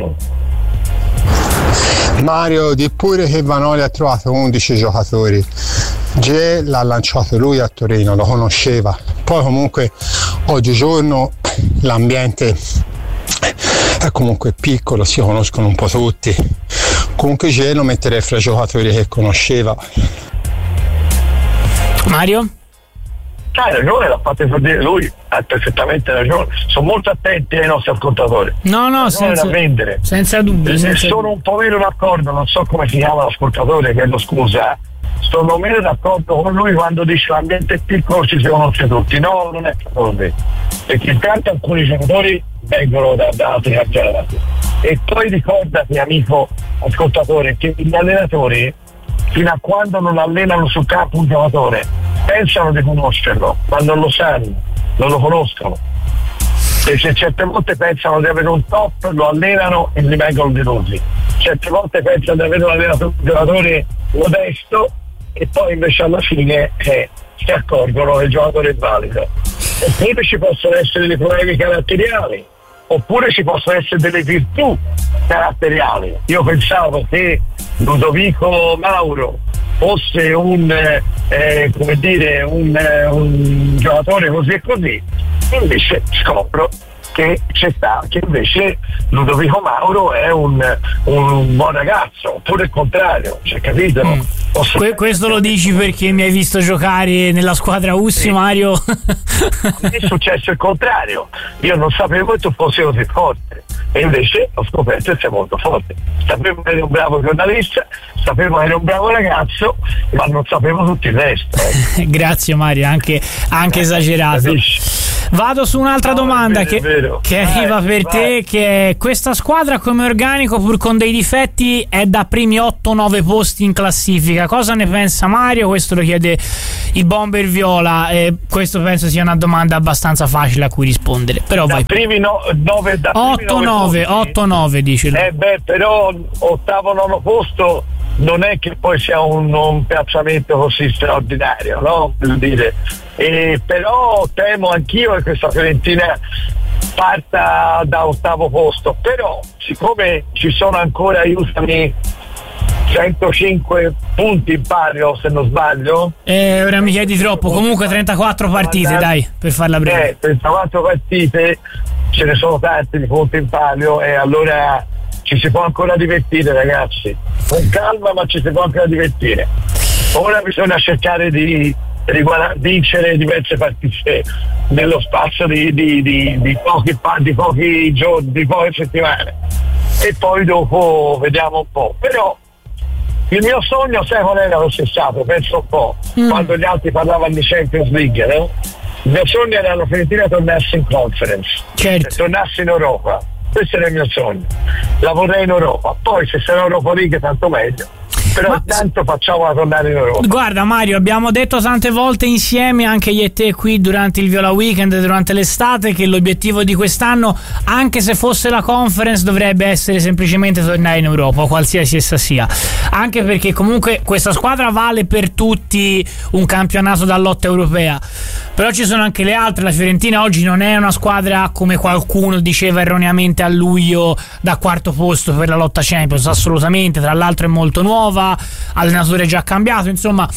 Mario, di pure che Vanoli ha trovato 11 giocatori. Ge l'ha lanciato lui a Torino, lo conosceva. Poi comunque oggigiorno l'ambiente è comunque piccolo, si conoscono un po' tutti. Comunque Ge lo metterei fra i giocatori che conosceva. Mario? Hai ragione, l'ha fatto dire lui, ha perfettamente ragione. Sono molto attenti ai nostri ascoltatori. No, senza dubbio. Sono un po' meno d'accordo, non so come si chiama l'ascoltatore, chiedo scusa. Sono meno d'accordo con lui quando dice l'ambiente è piccolo, ci si conosce tutti. No, non è così. Perché intanto alcuni giocatori vengono da altri campionati. E poi ricordati, amico ascoltatore, che gli allenatori, fino a quando non allenano sul campo un giocatore, pensano di conoscerlo, ma non lo sanno, non lo conoscono. E se certe volte pensano di avere un top, lo allenano e gli vengono delusi. Certe volte pensano di avere un giocatore modesto e poi invece alla fine si accorgono che il giocatore è valido. Oppure ci possono essere dei problemi caratteriali, oppure ci possono essere delle virtù caratteriali. Io pensavo che Ludovico Mauro fosse un giocatore così e così, invece scopro che c'è sta, che invece Ludovico Mauro è un buon ragazzo, oppure il contrario, cioè, capito? Questo lo dici perché mi hai visto giocare nella squadra Ussi, sì. Mario? È successo il contrario, io non sapevo che tu fossi così forte e invece ho scoperto che sei molto forte. Sapevo che eri un bravo giornalista, sapevo che eri un bravo ragazzo, ma non sapevo tutto il resto. Grazie Mario, anche esagerato. Capisci? Vado su un'altra domanda che arriva per te, che è: questa squadra come organico, pur con dei difetti, è da primi 8-9 posti in classifica. Cosa ne pensa Mario? Questo lo chiede il Bomber Viola, e questo penso sia una domanda abbastanza facile a cui rispondere. Però da vai. Primi 8-9 dice. Però 8-9 posto non è che poi sia un piazzamento così straordinario, no? Per dire. Però temo anch'io che questa Fiorentina parta da 8° posto, però siccome ci sono ancora, aiutami, 105 punti in palio, se non sbaglio. Ora mi chiedi troppo, comunque 34 partite, dai, per farla breve. 34 partite, ce ne sono tanti di punti in palio, e allora ci si può ancora divertire, ragazzi, con calma, ma ci si può ancora divertire. Ora bisogna cercare di vincere diverse partite nello spazio di pochi giorni, di poche settimane, e poi dopo vediamo un po'. Però il mio sogno, sai qual era lo stesso, penso un po', quando gli altri parlavano di Champions League, no? Il mio sogno era la Fiorentina tornasse in Conference, certo, tornasse in Europa. Questo era il mio sogno, la vorrei in Europa, poi se sarà Europa League tanto meglio, però intanto facciamola tornare in Europa. Guarda Mario, abbiamo detto tante volte insieme, anche io e te qui durante il Viola Weekend, durante l'estate, che l'obiettivo di quest'anno, anche se fosse la Conference, dovrebbe essere semplicemente tornare in Europa, qualsiasi essa sia, anche perché comunque questa squadra vale per tutti un campionato da lotta europea. Però ci sono anche le altre. La Fiorentina oggi non è una squadra, come qualcuno diceva erroneamente a luglio, da 4° posto per la lotta Champions, assolutamente. Tra l'altro è molto nuova, allenatore già cambiato, insomma.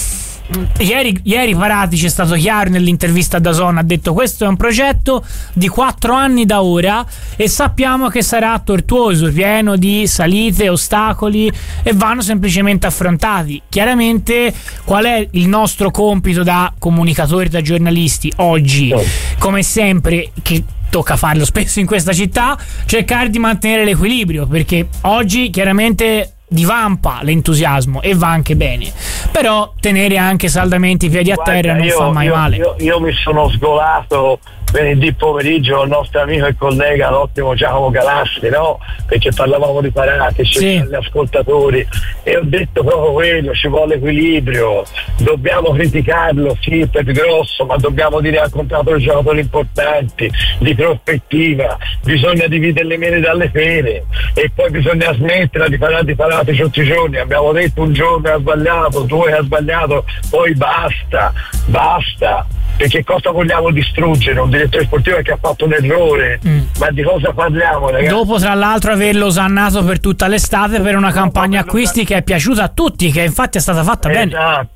Ieri Paratici è stato chiaro nell'intervista a DAZN, ha detto: questo è un progetto di 4 anni da ora e sappiamo che sarà tortuoso, pieno di salite, ostacoli, e vanno semplicemente affrontati. Chiaramente qual è il nostro compito da comunicatori, da giornalisti oggi? Come sempre, che tocca farlo spesso in questa città, cercare di mantenere l'equilibrio, perché oggi chiaramente divampa l'entusiasmo e va anche bene, però tenere anche saldamente i piedi a terra non fa mai male. Io mi sono sgolato venerdì pomeriggio il nostro amico e collega, l'ottimo Giacomo Galassi, no? Perché parlavamo di Paratici, sì, agli ascoltatori, e ho detto proprio quello: ci vuole equilibrio, dobbiamo criticarlo sì per grosso, ma dobbiamo dire al contratto dei giocatori importanti, di prospettiva, bisogna dividere le mele dalle pere, e poi bisogna smettere di parlare di Paratici tutti i giorni. Abbiamo detto un giorno ha sbagliato, 2 ha sbagliato, poi basta, perché cosa vogliamo distruggere? Un direttore sportivo che ha fatto un errore, ma di cosa parliamo, ragazzi? Dopo tra l'altro averlo osannato per tutta l'estate per una campagna acquisti che è piaciuta a tutti, che infatti è stata fatta bene.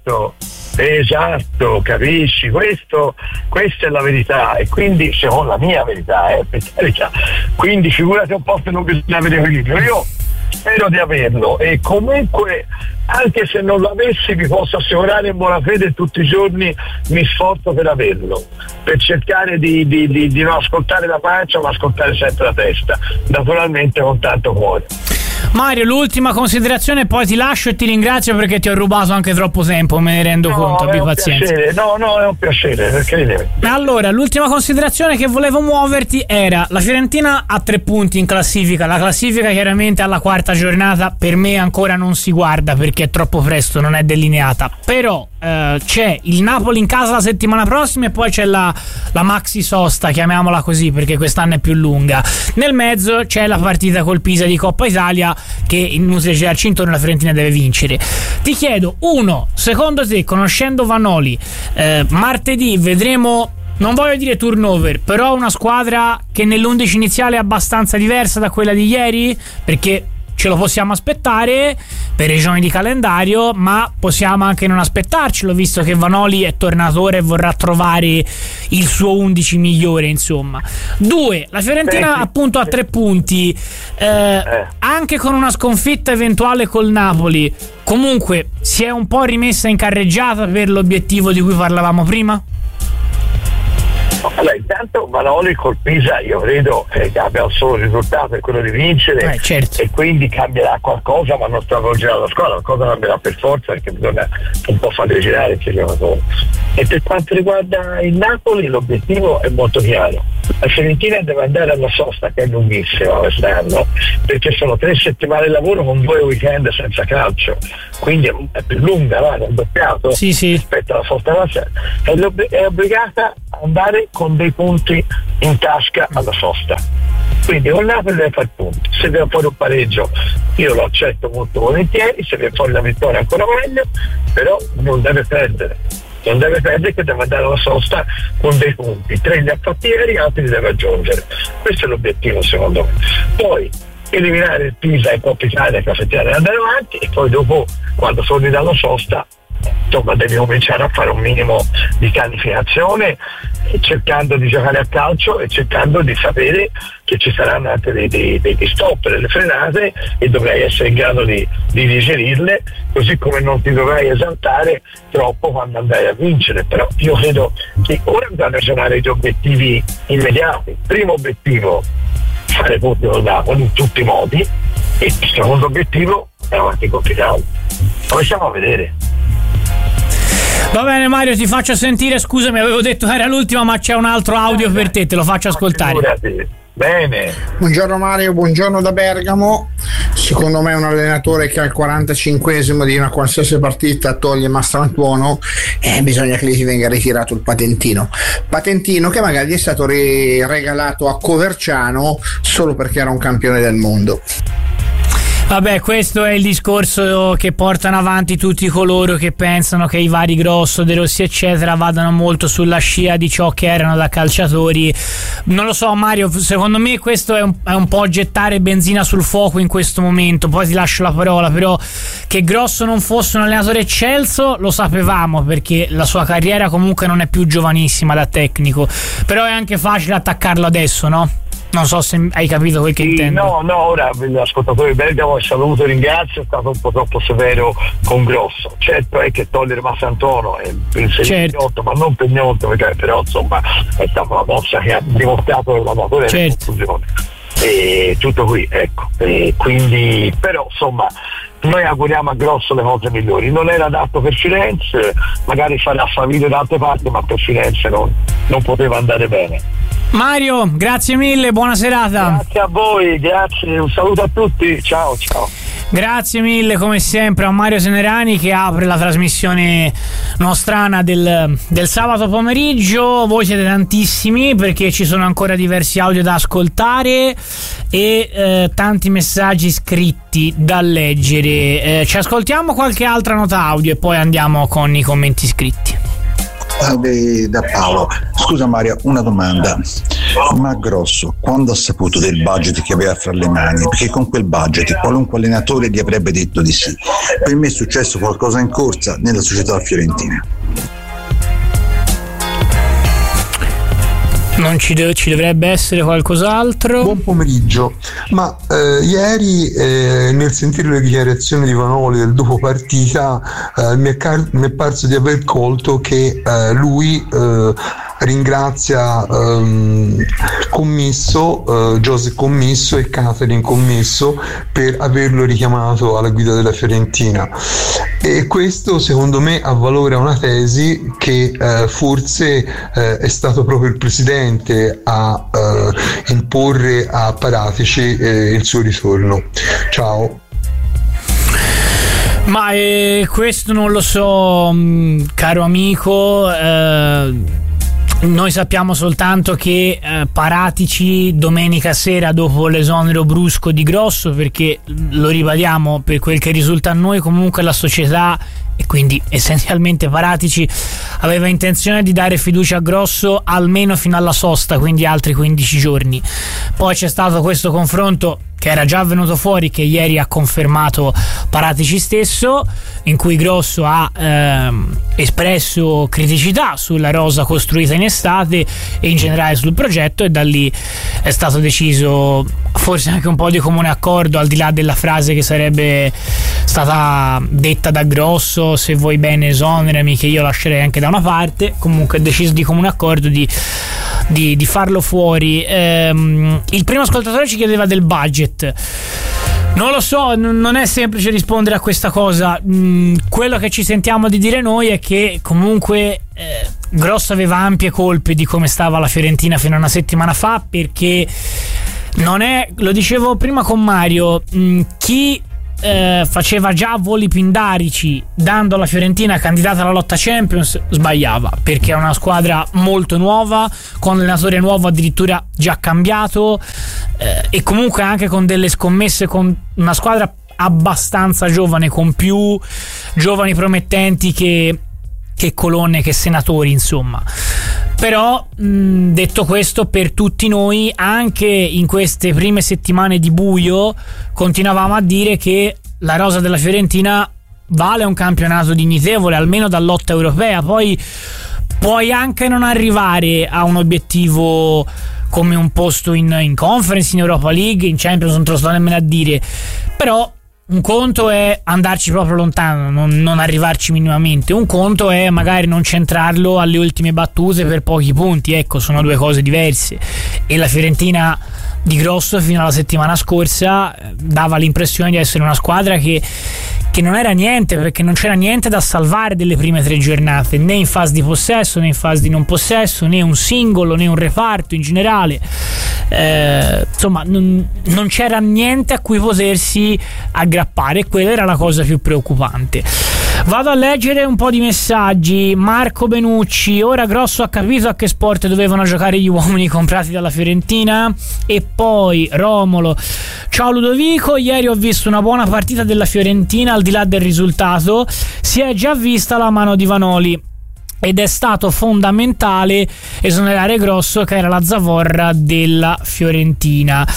Esatto, capisci? Questa è la verità, e quindi secondo la mia verità, per carità, quindi figurati un po' se non bisogna avere equilibrio. Io spero di averlo, e comunque anche se non l'avessi vi posso assicurare in buona fede tutti i giorni mi sforzo per averlo, per cercare di non ascoltare la pancia ma ascoltare sempre la testa, naturalmente con tanto cuore. Mario, l'ultima considerazione, poi ti lascio e ti ringrazio perché ti ho rubato anche troppo tempo, me ne rendo conto, abbi pazienza. No, è un piacere, perché allora, l'ultima considerazione che volevo muoverti era: la Fiorentina ha 3 punti in classifica, la classifica chiaramente alla 4ª giornata per me ancora non si guarda perché è troppo presto, non è delineata, però c'è il Napoli in casa la settimana prossima e poi c'è la maxi sosta, chiamiamola così perché quest'anno è più lunga. Nel mezzo c'è la partita col Pisa di Coppa Italia che inutile girarci intorno, la Fiorentina deve vincere. Ti chiedo, secondo te, conoscendo Vanoli, martedì vedremo, non voglio dire turnover, però una squadra che nell'11 iniziale è abbastanza diversa da quella di ieri? Perché ce lo possiamo aspettare per ragioni di calendario, ma possiamo anche non aspettarcelo, visto che Vanoli è tornato ora e vorrà trovare il suo 11 migliore, insomma. 2, la Fiorentina appunto a 3 punti, anche con una sconfitta eventuale col Napoli, comunque si è un po' rimessa in carreggiata per l'obiettivo di cui parlavamo prima? Allora, intanto Vanoli col Pisa io credo che abbia un solo risultato, è quello di vincere, certo. E quindi cambierà qualcosa, ma non stravolgerà la squadra, qualcosa cambierà per forza, perché bisogna un po' far girare il giocatori. E per quanto riguarda il Napoli l'obiettivo è molto chiaro: la Fiorentina deve andare alla sosta, che è lunghissima quest'anno, perché sono 3 settimane di lavoro con 2 weekend senza calcio, quindi è più lunga, va, è doppiato rispetto alla sosta della sera. È obbligata a andare con dei punti in tasca alla sosta, quindi con Napoli deve fare punti. Se viene fuori un pareggio io lo accetto molto volentieri, se viene fuori la vittoria ancora meglio, però non deve perdere, che deve andare alla sosta con dei punti. 3 li ha fatti ieri, altri li deve aggiungere. Questo è l'obiettivo secondo me. Poi eliminare il Pisa e Coppa Italia, che e andare avanti, e poi dopo, quando torni dalla sosta, insomma, devi cominciare a fare un minimo di pianificazione, cercando di giocare a calcio e cercando di sapere che ci saranno anche dei stop, delle frenate, e dovrai essere in grado di digerirle, così come non ti dovrai esaltare troppo quando andrai a vincere. Però io credo che ora bisogna ragionare gli obiettivi immediati. Primo obiettivo, fare punti con Napoli in tutti i modi, e il secondo obiettivo è avanti con Italia. Lo possiamo vedere. Va bene Mario, ti faccio sentire, scusami, avevo detto era l'ultima, ma c'è un altro audio per te lo faccio ascoltare. Bene. Buongiorno Mario, buongiorno da Bergamo. Secondo me un allenatore che al 45esimo di una qualsiasi partita toglie Mastrantuono, bisogna che gli si venga ritirato il patentino che magari è stato regalato a Coverciano solo perché era un campione del mondo. Vabbè, questo è il discorso che portano avanti tutti coloro che pensano che i vari Grosso, De Rossi eccetera vadano molto sulla scia di ciò che erano da calciatori. Non lo so Mario, secondo me questo è un po' gettare benzina sul fuoco in questo momento. Poi ti lascio la parola, però che Grosso non fosse un allenatore eccelso lo sapevamo, perché la sua carriera comunque non è più giovanissima da tecnico, però è anche facile attaccarlo adesso, no? Non so se hai capito quel che intendo. No, ora l'ascoltatore di Bergamo, saluto e ringrazio, è stato un po' troppo severo con Grosso. Certo è che togliere Mastrantuono è certo, ma non per niente, perché però insomma è stata una mossa che ha dimostrato che l'allenatore è in confusione. E tutto qui, ecco. E quindi, però insomma, noi auguriamo a Grosso le cose migliori. Non era adatto per Firenze, magari farà famiglia da altre parti, ma per Firenze non poteva andare bene. Mario, grazie mille, buona serata. Grazie a voi, grazie, un saluto a tutti, ciao. Grazie mille come sempre a Mario Senerani, che apre la trasmissione nostrana del sabato pomeriggio. Voi siete tantissimi, perché ci sono ancora diversi audio da ascoltare e tanti messaggi scritti da leggere. Ci ascoltiamo qualche altra nota audio e poi andiamo con i commenti scritti. Da Paolo. Scusa Mario, una domanda: ma Grosso quando ha saputo del budget che aveva fra le mani? Perché con quel budget qualunque allenatore gli avrebbe detto di sì. Per me è successo qualcosa in corsa nella società fiorentina. Non ci dovrebbe essere qualcos'altro? Buon pomeriggio. Ma ieri nel sentire le dichiarazioni di Vanoli del dopo partita mi è parso di aver colto che lui ringrazia Commisso, José Commisso e Catherine Commisso per averlo richiamato alla guida della Fiorentina, e questo secondo me avvalora una tesi che forse è stato proprio il presidente a imporre a Paratici il suo ritorno. Ciao. Ma questo non lo so, caro amico. Noi sappiamo soltanto che Paratici domenica sera, dopo l'esonero brusco di Grosso, perché lo ribadiamo, per quel che risulta a noi comunque la società e quindi essenzialmente Paratici aveva intenzione di dare fiducia a Grosso almeno fino alla sosta, quindi altri 15 giorni. Poi c'è stato questo confronto che era già venuto fuori, che ieri ha confermato Paratici stesso, in cui Grosso ha espresso criticità sulla rosa costruita in estate e in generale sul progetto, e da lì è stato deciso, forse anche un po' di comune accordo, al di là della frase che sarebbe stata detta da Grosso: se vuoi bene esonerami, che io lascerei anche da una parte. Comunque è deciso di comune accordo di farlo fuori. Il primo ascoltatore ci chiedeva del budget. Non lo so, non è semplice rispondere a questa cosa. Quello che ci sentiamo di dire noi è che comunque Grosso aveva ampie colpe di come stava la Fiorentina fino a una settimana fa, perché non è, lo dicevo prima con Mario, chi faceva già voli pindarici dando la Fiorentina candidata alla lotta Champions sbagliava, perché è una squadra molto nuova, con allenatore nuovo addirittura già cambiato, e comunque anche con delle scommesse, con una squadra abbastanza giovane, con più giovani promettenti che colonne, che senatori, insomma. Però detto questo, per tutti noi, anche in queste prime settimane di buio, continuavamo a dire che la rosa della Fiorentina vale un campionato dignitevole, almeno da lotta europea. Poi puoi anche non arrivare a un obiettivo come un posto in Conference, in Europa League, in Champions, non te lo sto nemmeno a dire, però un conto è andarci proprio lontano, non arrivarci minimamente. Un conto è magari non centrarlo alle ultime battute per pochi punti. Ecco, sono due cose diverse. E la Fiorentina di Grosso fino alla settimana scorsa dava l'impressione di essere una squadra che non era niente, perché non c'era niente da salvare delle prime 3 giornate, né in fase di possesso, né in fase di non possesso, né un singolo, né un reparto in generale. Insomma, non c'era niente a cui potersi aggrappare, e quella era la cosa più preoccupante. Vado a leggere un po' di messaggi. Marco Benucci: ora Grosso ha capito a che sport dovevano giocare gli uomini comprati dalla Fiorentina. E poi Romolo: ciao Ludovico, ieri ho visto una buona partita della Fiorentina, al di là del risultato si è già vista la mano di Vanoli ed è stato fondamentale esonerare Grosso, che era la zavorra della Fiorentina.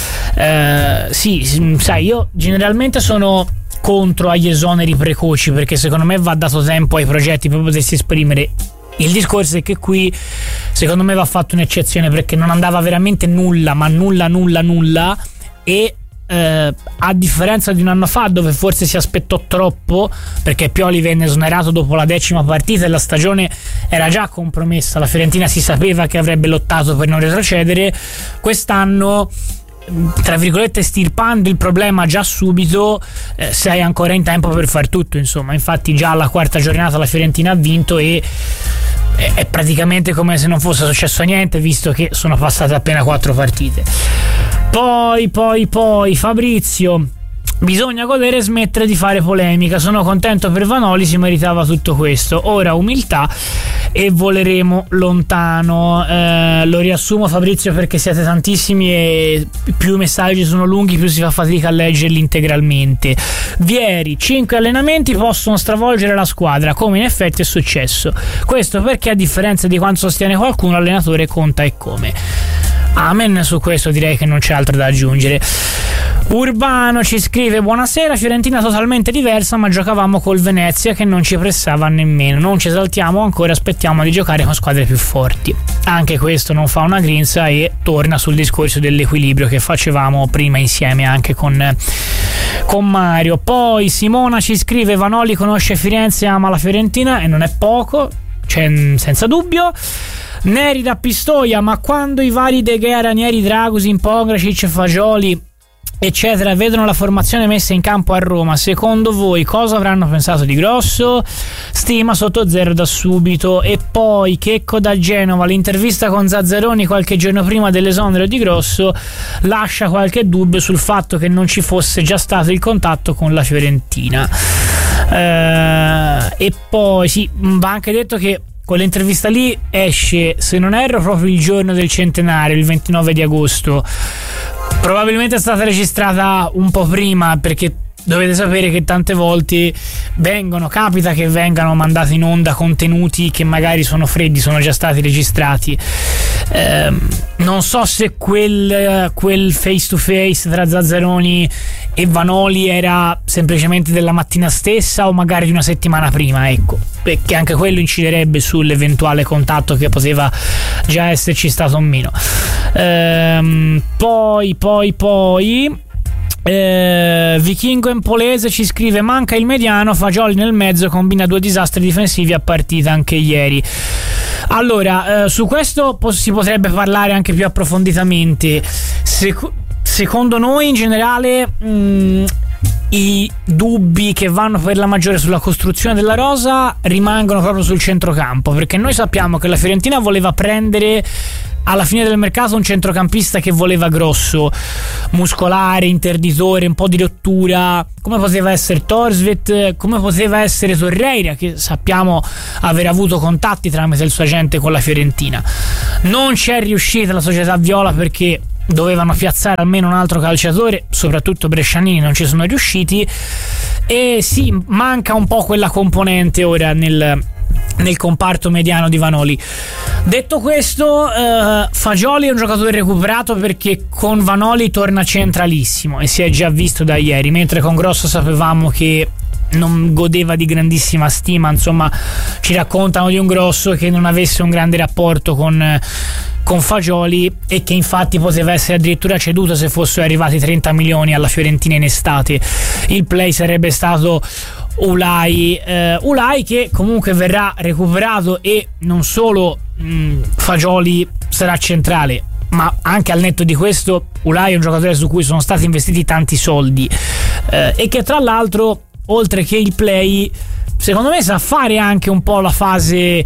Sì, sai, io generalmente sono contro agli esoneri precoci, perché secondo me va dato tempo ai progetti per potersi esprimere. Il discorso è che qui secondo me va fatto un'eccezione, perché non andava veramente nulla, ma nulla, e a differenza di un anno fa, dove forse si aspettò troppo, perché Pioli venne esonerato dopo la 10ª partita e la stagione era già compromessa, la Fiorentina si sapeva che avrebbe lottato per non retrocedere. Quest'anno, tra virgolette, stirpando il problema già subito, sei ancora in tempo per far tutto, insomma. Infatti già alla 4ª giornata la Fiorentina ha vinto, e è praticamente come se non fosse successo niente, visto che sono passate appena 4 partite. Poi Fabrizio: bisogna godere e smettere di fare polemica. Sono contento per Vanoli, si meritava tutto questo. Ora umiltà e voleremo lontano. Lo riassumo, Fabrizio, perché siete tantissimi e più i messaggi sono lunghi, più si fa fatica a leggerli integralmente. Vieri: 5 allenamenti possono stravolgere la squadra, come in effetti è successo. Questo perché, a differenza di quanto sostiene qualcuno, l'allenatore conta e come. Amen, su questo direi che non c'è altro da aggiungere. Urbano ci scrive: buonasera, Fiorentina totalmente diversa, ma giocavamo col Venezia che non ci pressava nemmeno. Non ci esaltiamo ancora, aspettiamo di giocare con squadre più forti. Anche questo non fa una grinza e torna sul discorso dell'equilibrio che facevamo prima insieme anche con Mario. Poi Simona ci scrive: Vanoli conosce Firenze e ama la Fiorentina, e non è poco, senza dubbio. Neri da Pistoia: ma quando i vari De Gea, Ranieri, Dragusin, Pongracic, Fagioli eccetera vedono la formazione messa in campo a Roma, secondo voi cosa avranno pensato di Grosso? Stima sotto 0 da subito. E poi Checco da Genova: l'intervista con Zazzaroni qualche giorno prima dell'esonero di Grosso lascia qualche dubbio sul fatto che non ci fosse già stato il contatto con la Fiorentina. E poi sì, va anche detto che quell'intervista lì esce, se non erro, proprio il giorno del centenario, il 29 di agosto. Probabilmente è stata registrata un po' prima, perché dovete sapere che tante volte capita che vengano mandati in onda contenuti che magari sono freddi, sono già stati registrati. Non so se quel face to face tra Zazzaroni e Vanoli era semplicemente della mattina stessa o magari di una settimana prima, ecco, perché anche quello inciderebbe sull'eventuale contatto che poteva già esserci stato o meno. Poi Vichingo Empolese ci scrive: manca il mediano, Fagioli nel mezzo, combina 2 disastri difensivi a partita anche ieri. Allora, su questo si potrebbe parlare anche più approfonditamente. Secondo noi in generale i dubbi che vanno per la maggiore sulla costruzione della rosa rimangono proprio sul centrocampo, perché noi sappiamo che la Fiorentina voleva prendere alla fine del mercato un centrocampista che voleva grosso, muscolare, interditore, un po' di rottura, come poteva essere Thorstvedt, come poteva essere Torreira, che sappiamo aver avuto contatti tramite il suo agente con la Fiorentina. Non c'è riuscita la società viola perché dovevano piazzare almeno un altro calciatore, soprattutto Brescianini non ci sono riusciti, e sì, manca un po' quella componente ora nel comparto mediano di Vanoli. Detto questo, Fagioli è un giocatore recuperato perché con Vanoli torna centralissimo e si è già visto da ieri, mentre con Grosso sapevamo che non godeva di grandissima stima. Insomma, ci raccontano di un Grosso che non avesse un grande rapporto con Fagioli e che infatti poteva essere addirittura ceduto se fossero arrivati 30 milioni alla Fiorentina in estate. Il play sarebbe stato Ulai che comunque verrà recuperato, e non solo Fagioli sarà centrale, ma anche al netto di questo Ulai è un giocatore su cui sono stati investiti tanti soldi, e che tra l'altro, oltre che il play, secondo me sa fare anche un po' la fase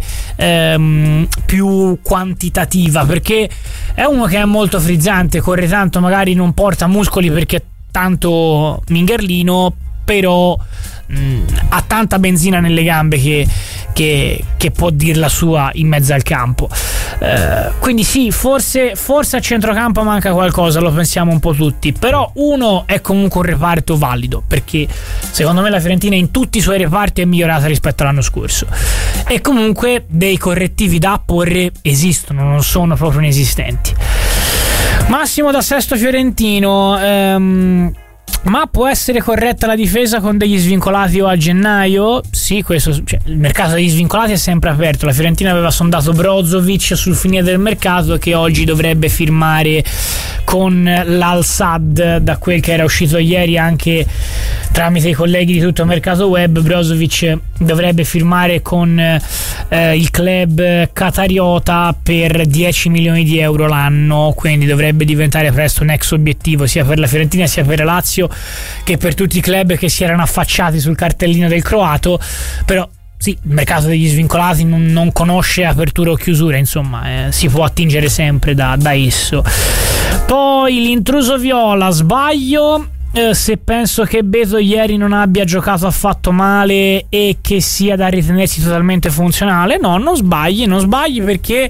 più quantitativa, perché è uno che è molto frizzante, corre tanto, magari non porta muscoli perché è tanto mingherlino, però ha tanta benzina nelle gambe che può dir la sua in mezzo al campo. Quindi sì, forse a centrocampo manca qualcosa, lo pensiamo un po' tutti, però uno è comunque un reparto valido, perché secondo me la Fiorentina in tutti i suoi reparti è migliorata rispetto all'anno scorso, e comunque dei correttivi da apporre esistono, non sono proprio inesistenti. Massimo da Sesto Fiorentino: ma può essere corretta la difesa con degli svincolati o a gennaio? Sì, questo, cioè, il mercato degli svincolati è sempre aperto. La Fiorentina aveva sondato Brozovic sul finire del mercato, che oggi dovrebbe firmare con l'Al-Sadd, da quel che era uscito ieri anche tramite i colleghi di Tutto Mercato Web. Brozovic dovrebbe firmare con il club qatariota per 10 milioni di euro l'anno, quindi dovrebbe diventare presto un ex obiettivo sia per la Fiorentina sia per la Lazio che per tutti i club che si erano affacciati sul cartellino del croato. Però sì, il mercato degli svincolati non conosce apertura o chiusura, insomma, si può attingere sempre da esso. Poi l'intruso viola: sbaglio se penso che Beto ieri non abbia giocato affatto male e che sia da ritenersi totalmente funzionale. No, non sbagli perché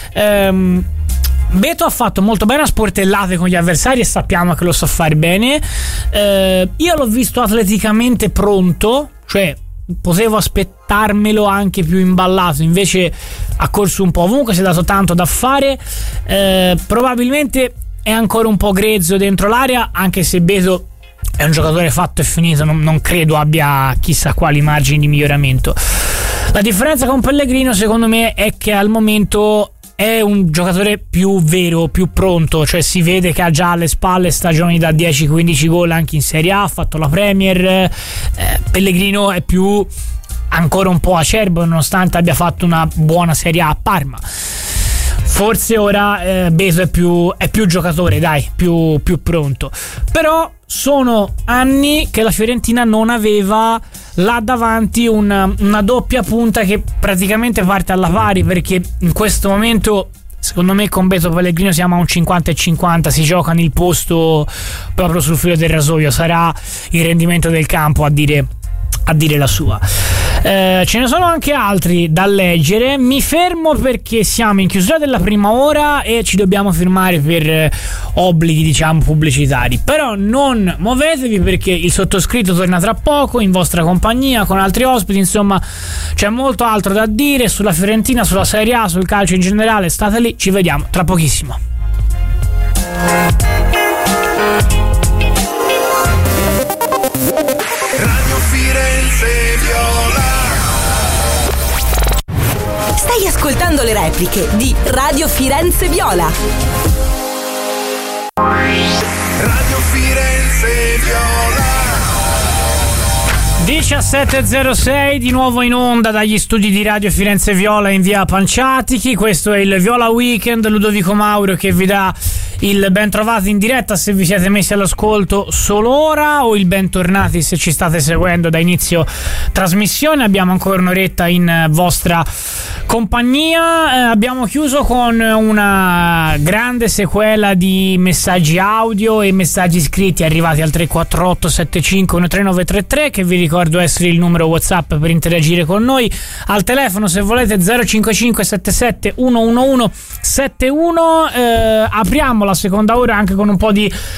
Beto ha fatto molto bene a sportellate con gli avversari e sappiamo che lo sa fare bene. Io l'ho visto atleticamente pronto, cioè potevo aspettarmelo anche più imballato, invece ha corso un po' ovunque, si è dato tanto da fare. Probabilmente è ancora un po' grezzo dentro l'area, anche se Beto è un giocatore fatto e finito, non credo abbia chissà quali margini di miglioramento. La differenza con Pellegrino secondo me è che al momento è un giocatore più vero, più pronto, cioè si vede che ha già alle spalle stagioni da 10-15 gol anche in Serie A, ha fatto la Premier. Pellegrino è più ancora un po' acerbo, nonostante abbia fatto una buona Serie A a Parma. Forse ora Beto è più giocatore, dai, più pronto. Però sono anni che la Fiorentina non aveva là davanti una doppia punta che praticamente parte alla pari, perché in questo momento secondo me con Beto Pellegrino siamo a un 50-50, si gioca nel posto proprio sul filo del rasoio, sarà il rendimento del campo a dire la sua. Ce ne sono anche altri da leggere. Mi fermo perché siamo in chiusura della prima ora e ci dobbiamo fermare per obblighi, diciamo, pubblicitari. Però non muovetevi, perché il sottoscritto torna tra poco in vostra compagnia con altri ospiti. Insomma, c'è molto altro da dire sulla Fiorentina, sulla Serie A, sul calcio in generale. State lì, ci vediamo tra pochissimo. Radio Firenze Viola. Stai ascoltando le repliche di Radio Firenze Viola. Radio Firenze Viola. 17.06 di nuovo in onda dagli studi di Radio Firenze Viola in via Panciatichi. Questo è il Viola Weekend. Ludovico Mauro che vi dà il ben trovati in diretta se vi siete messi all'ascolto solo ora, o il bentornati se ci state seguendo da inizio trasmissione. Abbiamo ancora un'oretta in vostra compagnia. Abbiamo chiuso con una grande sequela di messaggi audio e messaggi scritti arrivati al 348 75 13933, che vi ricordo essere il numero WhatsApp per interagire con noi. Al telefono, se volete, 055 77 111 71. Apriamo la seconda ora anche con un po' di